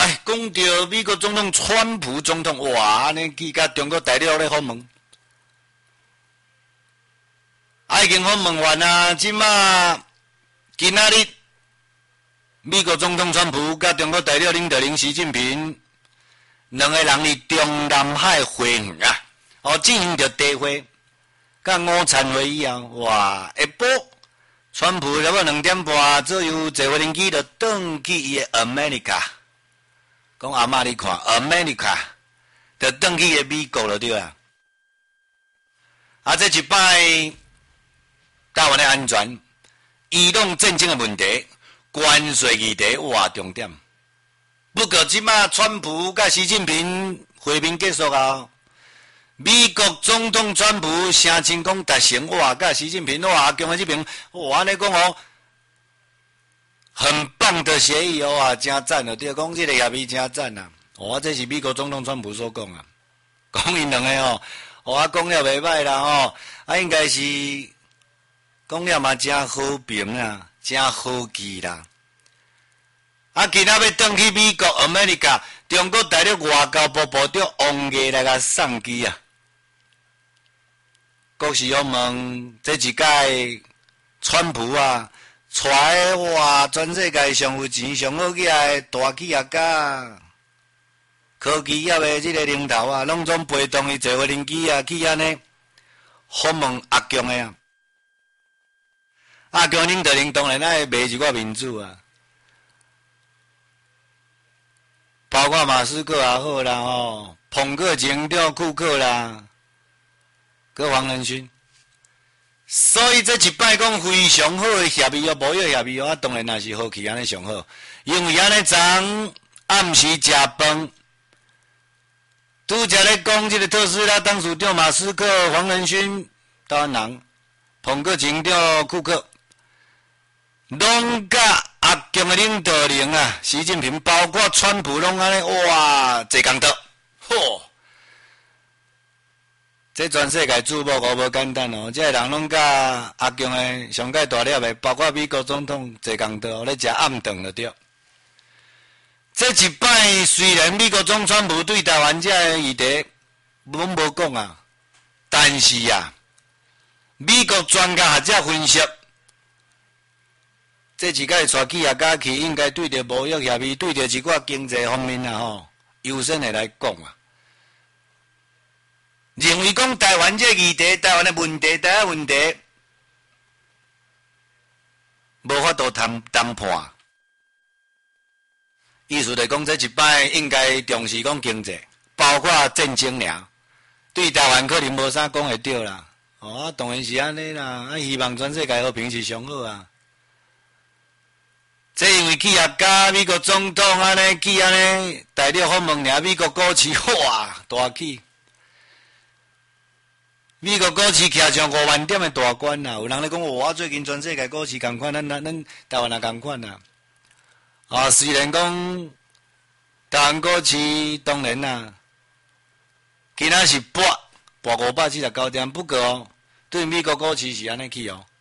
来，讲到美国总统川普总统，哇，安尼去甲中国大陆咧访问，已经访问完啊！即马今仔日，美国总统川普甲中国大陆领导人习近平两个人伫中南海会晤啊，进行着茶会，甲午餐会以后，哇，下晡川普差不多2点半左右坐无人机就转去伊的 America。讲阿嬷你看 ，America 就转去个美国就对啦。这一摆台湾的安全、移动战争的问题、关税议题哇重点。不过即马川普甲习近平会面结束后，美国总统川普声称讲达成哇，甲习近平哇，共的这边哇安尼讲哦。很棒的协议哦，真赞哦！对，讲这个协议真赞啊！这是美国总统川普所讲啊，讲因两个哦，讲了袂歹啦应该是讲了嘛真和平啦，真和气啦。今仔要转去美国 America， 中国大陆外交部部长王毅来甲送机啊。国事要问这一届川普啊。带哇，全世界上有钱、上好起来大企业家、科技业的这个领头啊，拢总陪同伊坐无人机啊，去安尼访问阿强的啊。阿强领导人当然爱卖一寡民主啊，包括马斯克也好啦彭克前长库克啦，跟黄仁勋。所以这一摆讲非常好的协议无有协议当然也是好去安尼上好，因为安尼昨暗时食饭，拄则咧讲这个特斯拉董事长马斯克、黄仁勋台湾人，彭克前长库克，拢甲阿强的领导人啊，习近平包括川普拢安尼哇，坐工作，嚯！这全世界注目无简单哦，这人拢甲阿强的上界大了的，包括美国总统坐工作咧食暗顿就对。这一摆虽然美国总统川普对台湾这个议题拢无讲啊，但是啊，美国专家学者分析，这一届带企业家去应该对着贸易协议，对着一寡经济方面优先的来讲啊。认为讲台湾这议题、台湾的问题、台湾问题，无法度谈判。意思就是讲，这一摆应该重视讲经济，包括战争尔，对台湾可能无啥讲会着啦。当然是安尼啦，希望全世界和平是上好啊。这因为企业家美国总统安尼去安尼大陆访问尔，美国股市哇大起。美国股市徛上5万点的大关啦，有人咧讲我最近全世界股市同款，咱台湾也同款啦。虽然讲台湾股市当然啦，今仔是博579点，不过对美国股市是安尼去